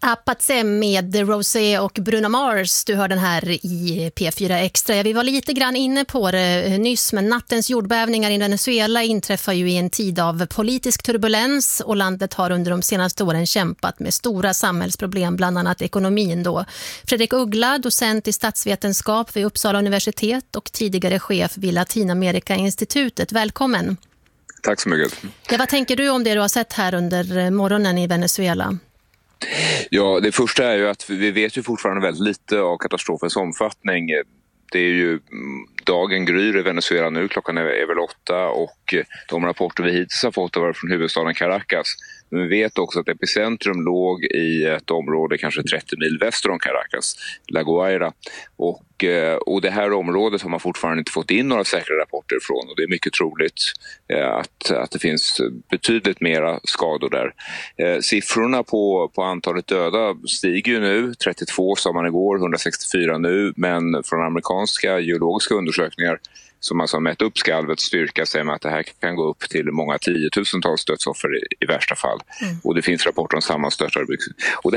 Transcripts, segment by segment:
Apache med Rosé och Bruno Mars. Du hör den här i P4 Extra. Vi var lite grann inne på det nyss, men nattens jordbävningar i Venezuela inträffar ju i en tid av politisk turbulens och landet har under de senaste åren kämpat med stora samhällsproblem, bland annat ekonomin då. Fredrik Uggla, docent i statsvetenskap vid Uppsala universitet och tidigare chef vid Latinamerika-institutet. Välkommen. Tack så mycket. Ja, vad tänker du om det du har sett här under morgonen i Venezuela? Ja, det första är ju att vi vet ju fortfarande väldigt lite av katastrofens omfattning. Det är ju dagen gryr i Venezuela nu, klockan är väl 8 och de rapporter vi hittills har fått var från huvudstaden Caracas. Men vi vet också att epicentrum låg i ett område kanske 30 mil väster om Caracas, La Guaira. Och det här området har man fortfarande inte fått in några säkra rapporter ifrån och det är mycket troligt att det finns betydligt mera skador där. Siffrorna på antalet döda stiger ju nu, 32 sa man igår, 164 nu, men från amerikanska geologiska undersökningar som alltså har mätt upp skalvets styrka säger man att det här kan gå upp till många 10-tusentals dödsoffer i värsta fall. Och det finns rapporter om sammanstörtade byggnader. Och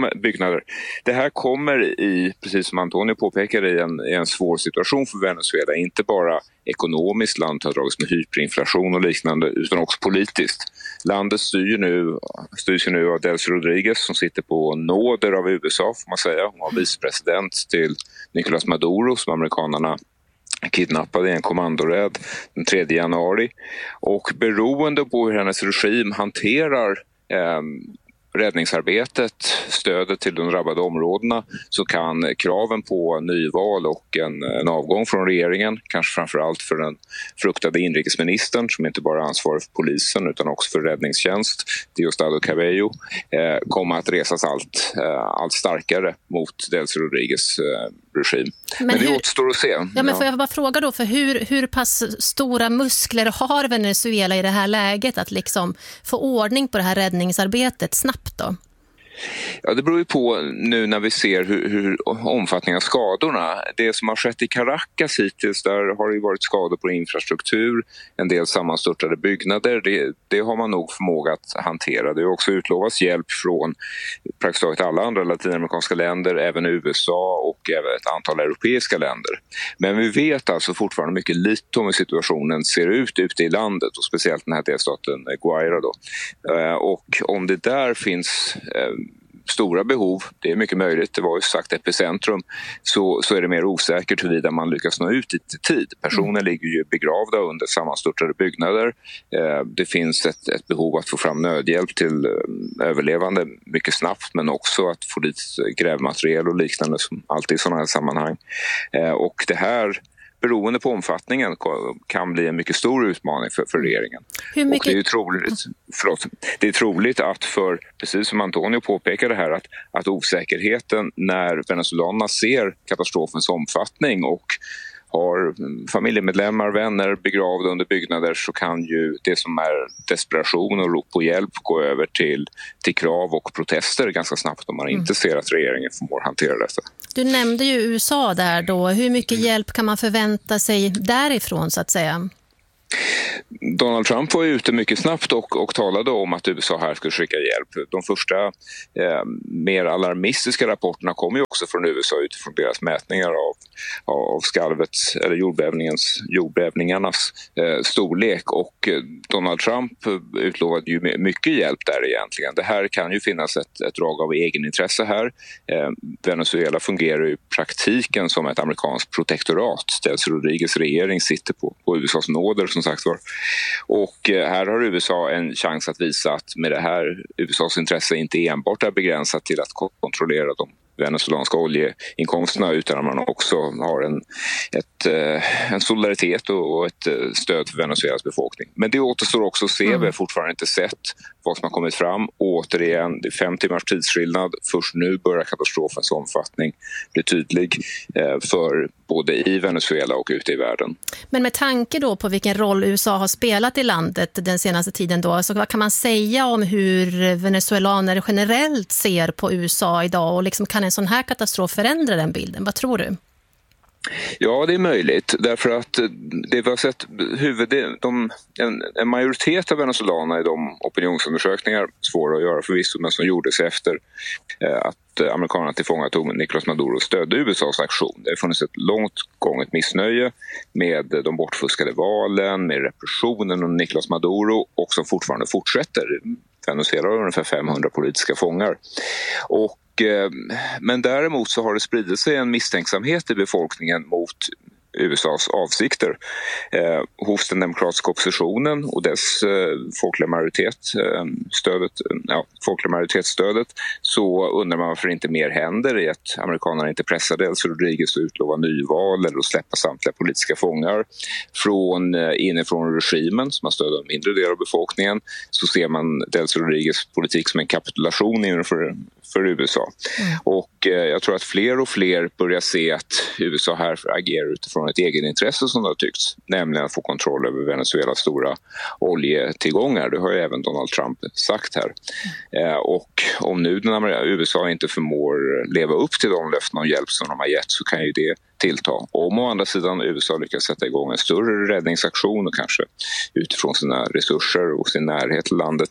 det här kommer i, precis som Antonio påpekar, i en svår situation för Venezuela. Inte bara ekonomiskt, landet har dragits med hyperinflation och liknande, utan också politiskt. Landet styrs ju nu av Delcy Rodriguez som sitter på nåder av USA får man säga. Hon var vicepresident till Nicolás Maduro som amerikanerna kidnappade i en kommandoräd den 3 januari. Och beroende på hur hennes regim hanterar räddningsarbetet, stödet till de drabbade områdena, så kan kraven på nyval och en avgång från regeringen, kanske framförallt för den fruktade inrikesministern som inte bara ansvarar för polisen utan också för räddningstjänst, Diosdado Cabello, komma att resas allt starkare mot Delcy Rodriguez regim. Men det återstår att se. Ja, men får jag bara fråga då, för hur pass stora muskler har Venezuela i det här läget att liksom få ordning på det här räddningsarbetet snabbt då? Ja, det beror ju på nu när vi ser hur omfattningen av skadorna. Det som har skett i Caracas hittills, där har det ju varit skador på infrastruktur, en del sammanstörtade byggnader. Det har man nog förmåga att hantera. Det har också utlovats hjälp från praktiskt taget alla andra latinamerikanska länder, även USA och även ett antal europeiska länder. Men vi vet alltså fortfarande mycket lite om hur situationen ser ut ute i landet och speciellt den här delstaten Guaira då. Och om det där finns stora behov, det är mycket möjligt, det var ju sagt epicentrum, så är det mer osäkert huruvida man lyckas nå ut i tid. Personer ligger ju begravda under sammanstörtade byggnader. Det finns ett behov att få fram nödhjälp till överlevande mycket snabbt, men också att få dit grävmaterial och liknande som alltid i sådana här sammanhang. Och det här, beroende på omfattningen, kan bli en mycket stor utmaning för regeringen. Hur mycket... Och det är troligt att precis som Antonio påpekade här, att osäkerheten när venezuelanerna ser katastrofens omfattning och har familjemedlemmar, vänner begravda under byggnader, så kan ju det som är desperation och rop på hjälp gå över till krav och protester ganska snabbt om man inte ser att regeringen förmår hantera detta. Du nämnde ju USA där då. Hur mycket hjälp kan man förvänta sig därifrån så att säga? Donald Trump var ute mycket snabbt och talade om att USA här skulle skicka hjälp. De första mer alarmistiska rapporterna kom ju också från USA utifrån deras mätningar av skalvets eller jordbävningarnas storlek, och Donald Trump utlovade ju mycket hjälp där egentligen. Det här kan ju finnas ett drag av egenintresse här. Venezuela fungerar ju i praktiken som ett amerikanskt protektorat. Delcy Rodriguez regering sitter på USAs nåder som sagt var. Och här har USA en chans att visa att med det här USAs intresse inte enbart är begränsat till att kontrollera de venezuelanska oljeinkomsterna, utan att man också har en solidaritet och ett stöd för Venezuelas befolkning. Men det återstår också att se. Vi har fortfarande inte sett vad som har kommit fram. Återigen, det är 5 timmars tidsskillnad. Först nu börjar katastrofens omfattning bli tydlig för både i Venezuela och ute i världen. Men med tanke då på vilken roll USA har spelat i landet den senaste tiden då, så vad kan man säga om hur venezuelaner generellt ser på USA idag, och liksom kan en sån här katastrof förändra den bilden? Vad tror du? Ja, det är möjligt. Därför att det vi har sett en majoritet av venezuelanerna i de opinionsundersökningar, svåra att göra förvisso, men som gjordes efter att amerikanerna tillfångatog Nicolás Maduro, stödde USAs aktion. Det har funnits ett långt gånget missnöje med de bortfuskade valen, med repressionen under Nicolás Maduro, och som fortfarande fortsätter. Venezuela har ungefär 500 politiska fångar. Men däremot så har det spridit sig en misstänksamhet i befolkningen mot USAs avsikter hos den demokratiska oppositionen och dess folkliga majoritetsstödet. Så undrar man varför inte mer händer i att amerikanerna inte pressade Delcy Rodríguez att utlova nyval eller att släppa samtliga politiska fångar inifrån regimen som har stöd av en mindre del av befolkningen. Så ser man Delcy Rodríguez politik som en kapitulation för USA. Och jag tror att fler och fler börjar se att USA här agerar utifrån ett egenintresse som det har tyckts, nämligen att få kontroll över Venezuelas stora oljetillgångar. Det har ju även Donald Trump sagt här. Och om nu USA inte förmår leva upp till de löften om hjälp som de har gett, så kan ju det tillta. Om å andra sidan USA lyckas sätta igång en större räddningsaktion och kanske utifrån sina resurser och sin närhet till landet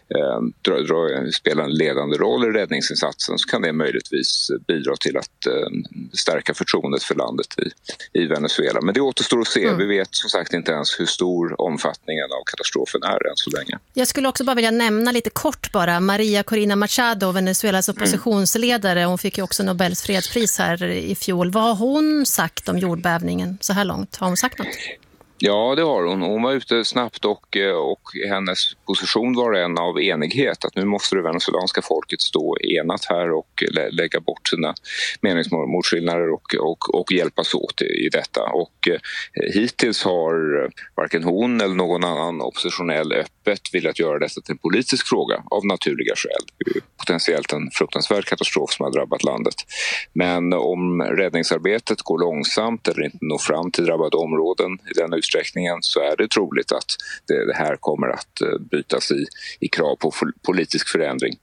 spela en ledande roll i räddningsinsatsen, så kan det möjligtvis bidra till att stärka förtroendet för landet i Venezuela. Men det återstår att se. Vi vet som sagt inte ens hur stor omfattningen av katastrofen är än så länge. Jag skulle också bara vilja nämna lite kort bara Maria Corina Machado, Venezuelas oppositionsledare. Hon fick ju också Nobels fredspris här i fjol. Vad har hon sagt om jordbävningen så här långt? Har hon sagt något? Ja, det har hon. Hon var ute snabbt och hennes position var en av enighet. Att nu måste det venezuelanska folket stå enat här och lägga bort sina meningsmotskillnader och hjälpas åt i detta. Och hittills har varken hon eller någon annan oppositionell öppet velat göra detta till en politisk fråga av naturliga skäl. Det är potentiellt en fruktansvärd katastrof som har drabbat landet. Men om räddningsarbetet går långsamt eller inte når fram till drabbade områden i den utsträckningen, så är det troligt att det här kommer att bytas i krav på politisk förändring.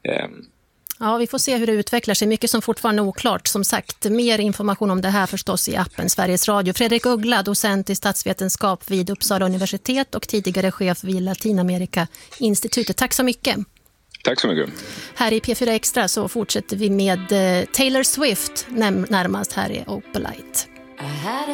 Ja, vi får se hur det utvecklar sig. Mycket som fortfarande är oklart. Som sagt, mer information om det här förstås i appen Sveriges Radio. Fredrik Uggla, docent i statsvetenskap vid Uppsala universitet och tidigare chef vid Latinamerika-institutet. Tack så mycket. Tack så mycket. Här i P4 Extra så fortsätter vi med Taylor Swift närmast här i Opalite.